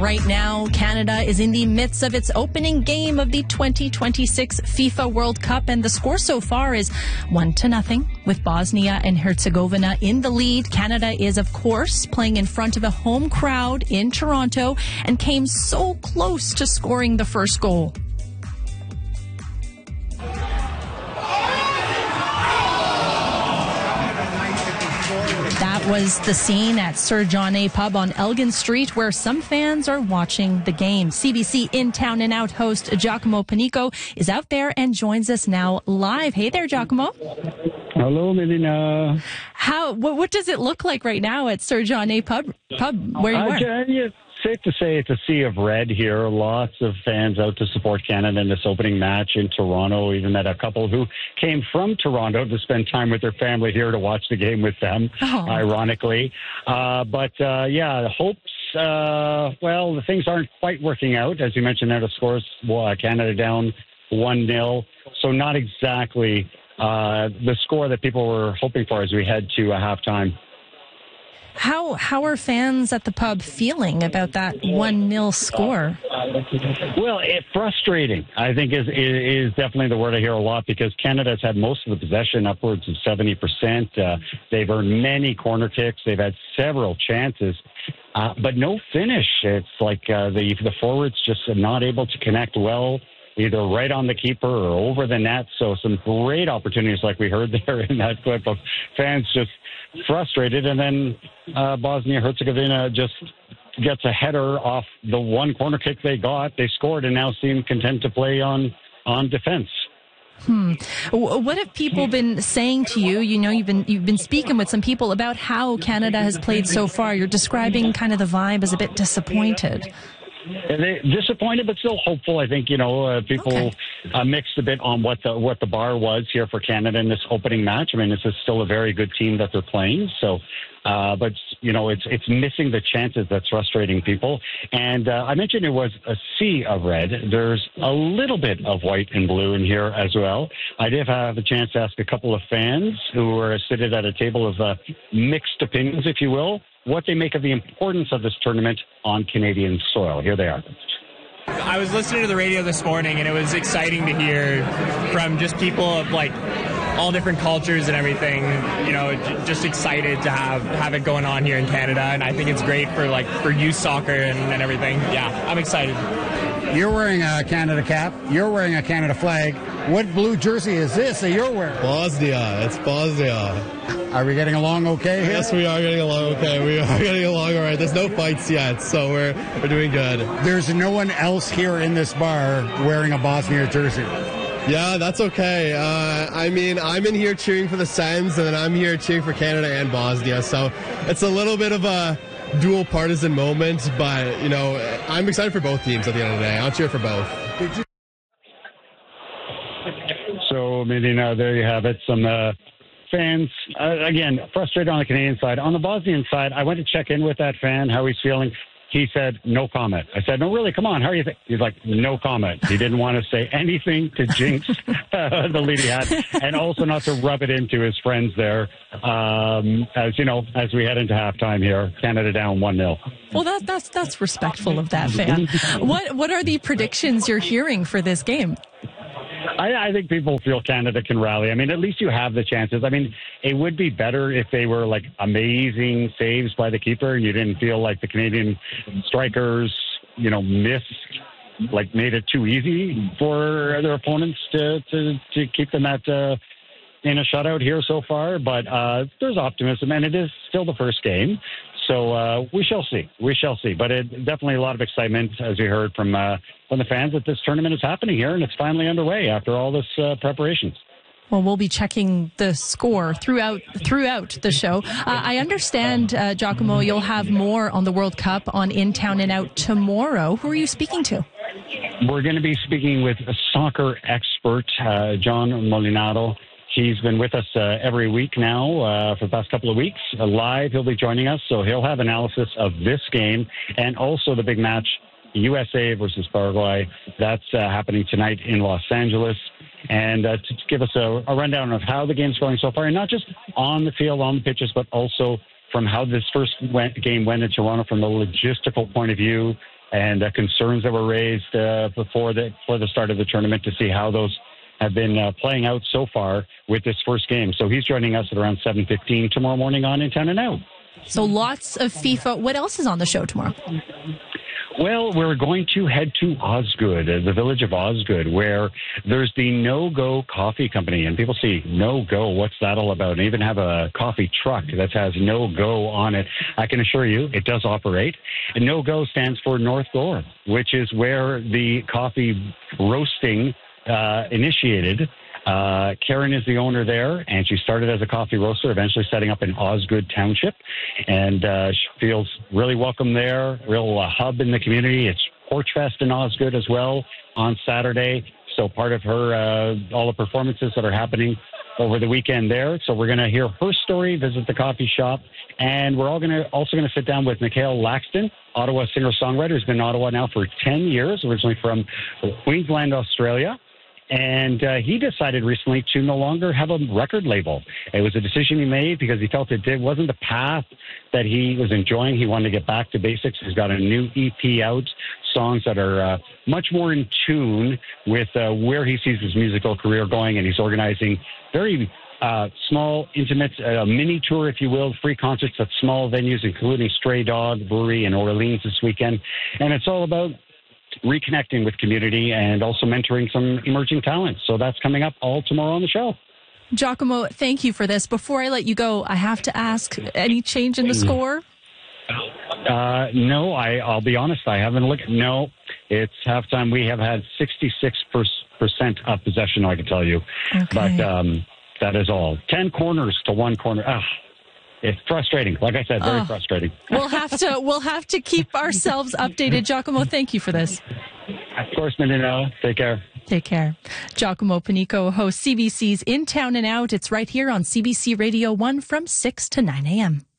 right now, Canada is in the midst of its opening game of the 2026 FIFA World Cup, and the score so far is 1-0, with Bosnia and Herzegovina in the lead. Canada is, of course, playing in front of a home crowd in Toronto and came so close to scoring the first goal. That was the scene at Sir John A. Pub on Elgin Street, where some fans are watching the game. CBC In Town and Out host Giacomo Panico is out there and joins us now live. Hey there, Giacomo. Hello, Melina. What does it look like right now at Sir John A. Pub where you are? Safe to say it's a sea of red here. Lots of fans out to support Canada in this opening match in Toronto. Even met a couple who came from Toronto to spend time with their family here to watch the game with them, ironically. But the hopes, the things aren't quite working out. As you mentioned there, the scores, Canada down 1-0. So not exactly the score that people were hoping for as we head to a halftime. How are fans at the pub feeling about that 1-0 score? Well, frustrating, I think, is definitely the word I hear a lot, because Canada's had most of the possession, upwards of 70%. They've earned many corner kicks. They've had several chances, but no finish. It's like the forwards just not able to connect well, either right on the keeper or over the net. So some great opportunities, like we heard there in that clip, of fans just frustrated. And then Bosnia-Herzegovina just gets a header off the one corner kick they got. They scored and now seem content to play on defense. What have people been saying to you? You know, you've been speaking with some people about how Canada has played so far. You're describing kind of the vibe as a bit disappointed. They're disappointed, but still hopeful. I think, people mixed a bit on what the bar was here for Canada in this opening match. I mean, this is still a very good team that they're playing. So, but it's missing the chances that's frustrating people. And I mentioned it was a sea of red. There's a little bit of white and blue in here as well. I did have a chance to ask a couple of fans who were seated at a table of mixed opinions, if you will, what they make of the importance of this tournament on Canadian soil. Here they are. I was listening to the radio this morning, and it was exciting to hear from just people of like all different cultures and everything, just excited to have it going on here in Canada. And I think it's great for youth soccer and everything. Yeah, I'm excited. You're wearing a Canada cap. You're wearing a Canada flag. What blue jersey is this that you're wearing? Bosnia. It's Bosnia. Are we getting along okay here? Yes, we are getting along okay. We are getting along all right. There's no fights yet, so we're doing good. There's no one else here in this bar wearing a Bosnia jersey. Yeah, that's okay. I'm in here cheering for the Sens, and then I'm here cheering for Canada and Bosnia. So it's a little bit of a dual partisan moment, but, I'm excited for both teams at the end of the day. I'll cheer for both. So, Medina, there you have it. Some fans, again, frustrated on the Canadian side. On the Bosnian side, I went to check in with that fan, how he's feeling. He said, no comment. I said, no, really, come on, how are you? He's like, no comment. He didn't want to say anything to jinx the lead he had, and also not to rub it into his friends there. As we head into halftime here, Canada down 1-0. Well, that's respectful of that fan. What are the predictions you're hearing for this game? I think people feel Canada can rally. I mean, at least you have the chances. I mean, it would be better if they were like amazing saves by the keeper and you didn't feel like the Canadian strikers, missed, made it too easy for their opponents to keep them in a shutout here so far. But there's optimism, and it is still the first game. So we shall see. We shall see. But definitely a lot of excitement, as you heard from the fans, that this tournament is happening here, and it's finally underway after all this preparations. Well, we'll be checking the score throughout the show. I understand, Giacomo, you'll have more on the World Cup on In Town and Out tomorrow. Who are you speaking to? We're going to be speaking with a soccer expert, John Molinaro. He's been with us every week now for the past couple of weeks. Live, he'll be joining us, so he'll have analysis of this game and also the big match, USA versus Paraguay. That's happening tonight in Los Angeles. And to give us a rundown of how the game's going so far, and not just on the field, on the pitches, but also from how this first game went in Toronto from the logistical point of view, and concerns that were raised before the start of the tournament to see how those have been playing out so far with this first game. So he's joining us at around 7:15 tomorrow morning on In Town and Out. So lots of FIFA. What else is on the show tomorrow? Well, we're going to head to Osgood, the village of Osgood, where there's the No Go Coffee Company. And people see No Go, what's that all about? And even have a coffee truck that has No Go on it. I can assure you it does operate. And No Go stands for North Gore, which is where the coffee roasting initiated. Karen is the owner there, and she started as a coffee roaster, eventually setting up in Osgood Township, and she feels really welcome there, real hub in the community. It's Porch Fest in Osgood as well on Saturday, so part of her, all the performances that are happening over the weekend there. So we're going to hear her story, visit the coffee shop, and we're also going to sit down with Mikhail Laxton, Ottawa singer-songwriter, who's been in Ottawa now for 10 years, originally from Queensland, Australia. And he decided recently to no longer have a record label. It was a decision he made because he felt it wasn't the path that he was enjoying. He wanted to get back to basics. He's got a new EP out, songs that are much more in tune with where he sees his musical career going. And he's organizing very small, intimate, mini tour, if you will, free concerts at small venues, including Stray Dog Brewery in Orleans this weekend. And it's all about reconnecting with community and also mentoring some emerging talents. So that's coming up all tomorrow on the show. Giacomo, thank you for this. Before I let you go, I have to ask, any change in the score? No, I'll be honest. I haven't looked. No, it's halftime. We have had 66% of possession, I can tell you. Okay. But that is all. 10 corners to 1 corner. It's frustrating. Like I said, very frustrating. We'll have to keep ourselves updated. Giacomo, thank you for this. Of course, Menino. Take care. Take care. Giacomo Panico hosts CBC's In Town and Out. It's right here on CBC Radio 1 from 6 to 9 a.m.